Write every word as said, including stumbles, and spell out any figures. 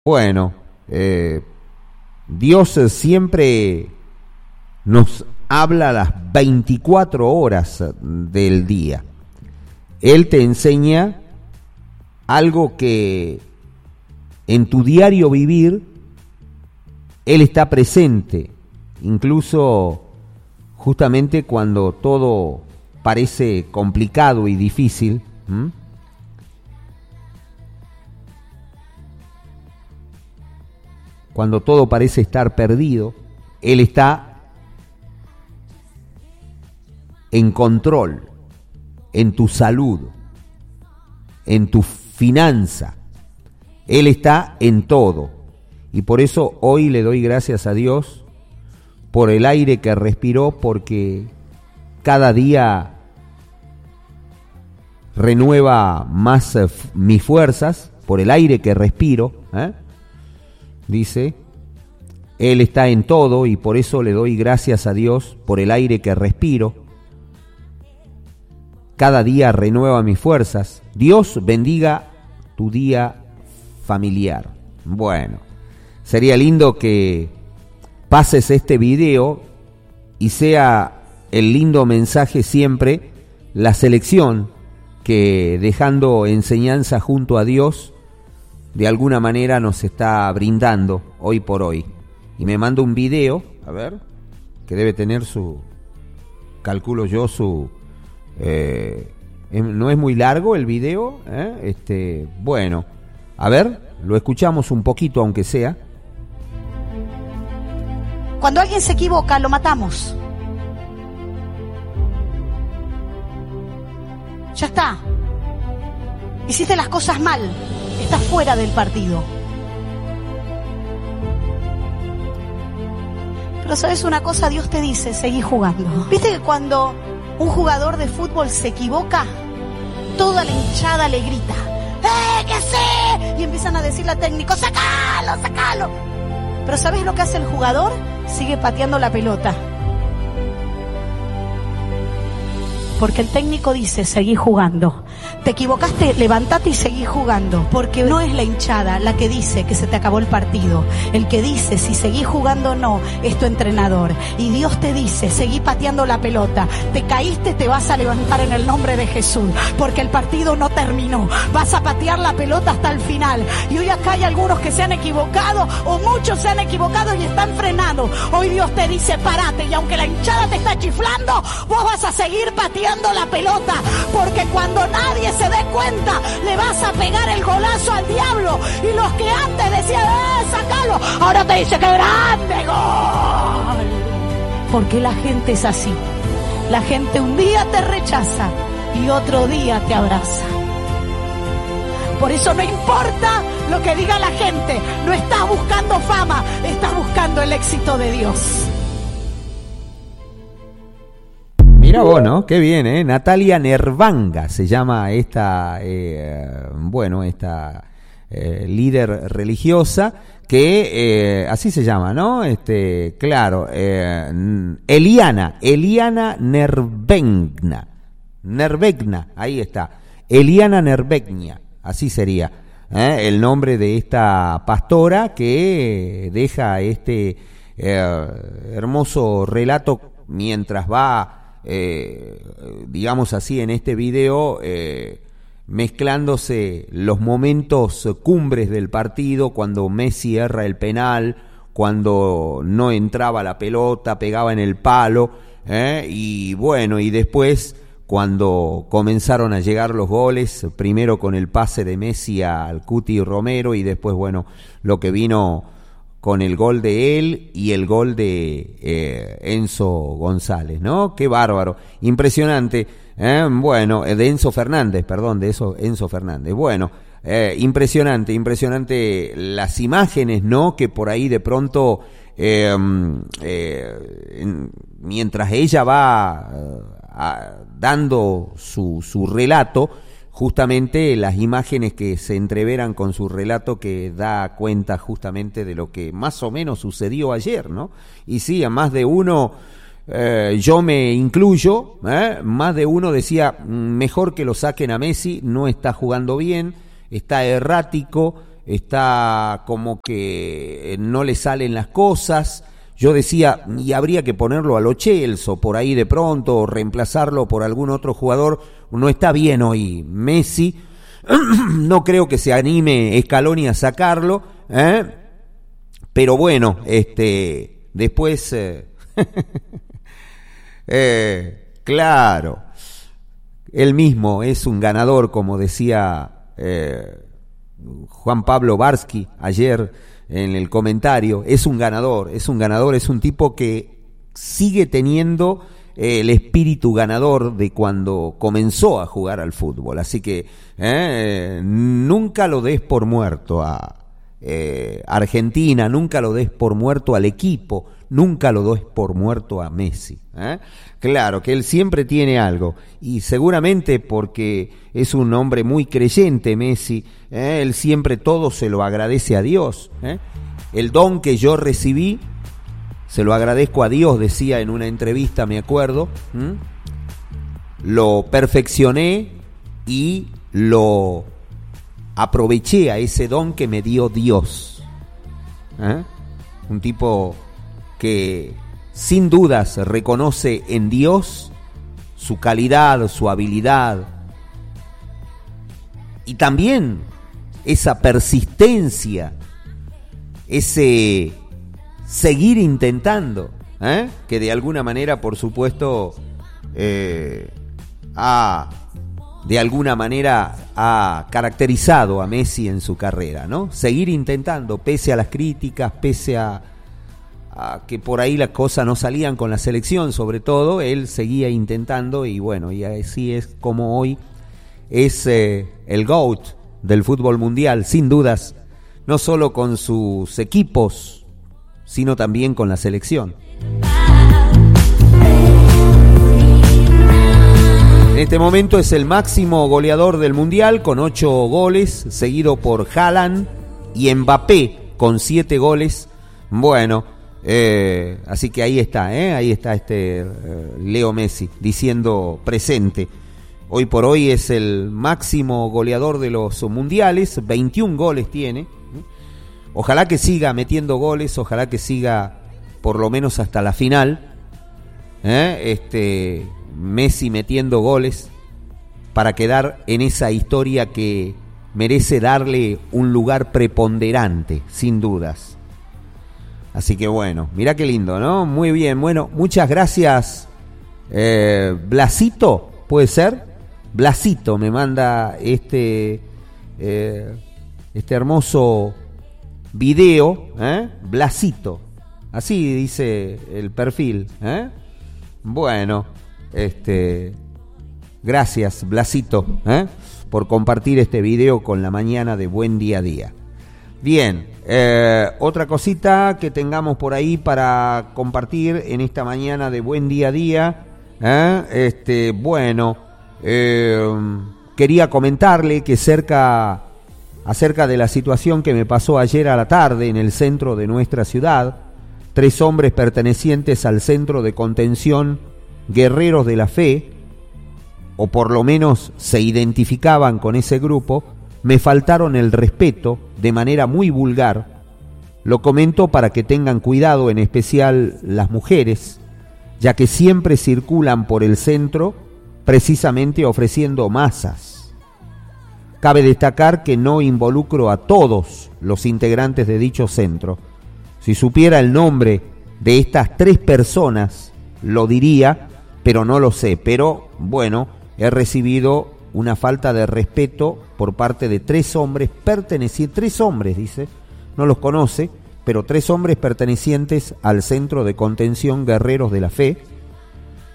Bueno, eh, Dios siempre nos habla las veinticuatro horas del día. Él te enseña algo que en tu diario vivir Él está presente, incluso justamente cuando todo parece complicado y difícil. ¿Mm? Cuando todo parece estar perdido, Él está en control, en tu salud, en tu finanza. Él está en todo. Y por eso hoy le doy gracias a Dios por el aire que respiró, porque cada día renueva más eh, mis fuerzas, por el aire que respiro, ¿eh? Dice, Él está en todo y por eso le doy gracias a Dios por el aire que respiro. Cada día renueva mis fuerzas. Dios bendiga tu día familiar. Bueno, sería lindo que pases este video y sea el lindo mensaje siempre, la selección que, dejando enseñanza junto a Dios, de alguna manera nos está brindando hoy por hoy. Y me manda un video, a ver, que debe tener su, calculo yo, su, eh, no es muy largo el video, ¿eh? este, bueno, a ver, lo escuchamos un poquito aunque sea. Cuando alguien se equivoca, lo matamos. Ya está. Hiciste las cosas mal. Estás fuera del partido. Pero ¿sabes una cosa? Dios te dice, seguí jugando. ¿Viste que cuando un jugador de fútbol se equivoca, toda la hinchada le grita, ¡eh, qué sé! Y empiezan a decirle al técnico, ¡sacalo, sacalo! Pero ¿sabes lo que hace el jugador? Sigue pateando la pelota. Porque el técnico dice, seguí jugando. Te equivocaste, levantate y seguí jugando. Porque no es la hinchada la que dice que se te acabó el partido. El que dice si seguí jugando o no es tu entrenador. Y Dios te dice, seguí pateando la pelota. Te caíste, te vas a levantar en el nombre de Jesús. Porque el partido no terminó. Vas a patear la pelota hasta el final. Y hoy acá hay algunos que se han equivocado, o muchos se han equivocado y están frenados. Hoy Dios te dice, parate. Y aunque la hinchada te está chiflando, vos vas a seguir pateando la pelota, porque cuando nadie se dé cuenta le vas a pegar el golazo al diablo. Y los que antes decían, eh, sacalo, ahora te dice, que grande gol. Porque la gente es así. La gente un día te rechaza y otro día te abraza. Por eso no importa lo que diga la gente, no estás buscando fama, estás buscando el éxito de Dios. Mira vos, ¿no? Qué bien, ¿eh? Natalia Nervanga se llama esta, eh, bueno, esta eh, líder religiosa que, eh, así se llama, ¿no? Este, claro, eh, Eliana, Eliana Nervegna, Nervegna, ahí está, Eliana Nervegna, así sería, ¿eh? El nombre de esta pastora que deja este eh, hermoso relato mientras va, Eh, digamos así, en este video, eh, mezclándose los momentos cumbres del partido, cuando Messi erra el penal, cuando no entraba la pelota, pegaba en el palo, eh, y bueno, y después cuando comenzaron a llegar los goles, primero con el pase de Messi al Cuti Romero, y después, bueno, lo que vino con el gol de él y el gol de eh, Enzo González, ¿no? Qué bárbaro, impresionante, ¿eh? Bueno, de Enzo Fernández, perdón, de eso, Enzo Fernández, bueno, eh, impresionante, impresionante las imágenes, ¿no? Que por ahí de pronto, eh, eh, en, mientras ella va eh, a, dando su, su relato, justamente las imágenes que se entreveran con su relato, que da cuenta justamente de lo que más o menos sucedió ayer, ¿no? Y sí, a más de uno, eh, yo me incluyo, ¿eh? más de uno decía, mejor que lo saquen a Messi, no está jugando bien, está errático, está como que no le salen las cosas. Yo decía, y habría que ponerlo a Lo Celso por ahí de pronto, o reemplazarlo por algún otro jugador. No está bien hoy Messi, no creo que se anime Scaloni a sacarlo, ¿eh? Pero bueno, este, después, eh, eh, claro, él mismo es un ganador, como decía eh, Juan Pablo Barsky ayer en el comentario, es un ganador, es un ganador, es un tipo que sigue teniendo eh, el espíritu ganador de cuando comenzó a jugar al fútbol, así que eh, nunca lo des por muerto a eh, Argentina, nunca lo des por muerto al equipo, nunca lo des por muerto a Messi, ¿eh? Claro que él siempre tiene algo, y seguramente porque es un hombre muy creyente Messi, ¿eh? Él siempre todo se lo agradece a Dios, ¿eh? El don que yo recibí se lo agradezco a Dios, decía en una entrevista, me acuerdo, ¿Mm? Lo perfeccioné y lo aproveché a ese don que me dio Dios, ¿eh? Un tipo que sin dudas reconoce en Dios su calidad, su habilidad, y también esa persistencia, ese seguir intentando, ¿eh? Que de alguna manera, por supuesto, eh, ha, de alguna manera ha caracterizado a Messi en su carrera, ¿no? Seguir intentando, pese a las críticas, pese a a que por ahí las cosas no salían con la selección, sobre todo, él seguía intentando, y bueno, y así es como hoy es eh, el GOAT del fútbol mundial, sin dudas, no solo con sus equipos, sino también con la selección. En este momento es el máximo goleador del mundial con ocho goles, seguido por Haaland y Mbappé con siete goles. Bueno, Eh, así que ahí está, ¿eh? ahí está este eh, Leo Messi diciendo presente. Hoy por hoy es el máximo goleador de los mundiales, veintiún goles tiene. Ojalá que siga metiendo goles, ojalá que siga por lo menos hasta la final, ¿eh? este Messi metiendo goles para quedar en esa historia que merece darle un lugar preponderante, sin dudas. Así que bueno, mirá qué lindo, ¿no? Muy bien, bueno, muchas gracias. Eh, Blasito, ¿puede ser? Blasito me manda este, eh, este hermoso video, ¿eh? Blasito, así dice el perfil, ¿eh? Bueno, este, gracias Blasito, ¿eh? por compartir este video con la mañana de Buen Día a Día. Bien, eh, otra cosita que tengamos por ahí para compartir en esta mañana de Buen Día a Día, ¿eh? este, bueno, eh, quería comentarle que cerca, acerca de la situación que me pasó ayer a la tarde en el centro de nuestra ciudad, tres hombres pertenecientes al Centro de Contención Guerreros de la Fe, o por lo menos se identificaban con ese grupo, me faltaron el respeto de manera muy vulgar. Lo comento para que tengan cuidado, en especial las mujeres, ya que siempre circulan por el centro precisamente ofreciendo masas. Cabe destacar que no involucro a todos los integrantes de dicho centro. Si supiera el nombre de estas tres personas, lo diría, pero no lo sé. Pero bueno, he recibido una falta de respeto por parte de tres hombres pertenecientes, tres hombres dice, no los conoce, pero tres hombres pertenecientes al Centro de Contención Guerreros de la Fe,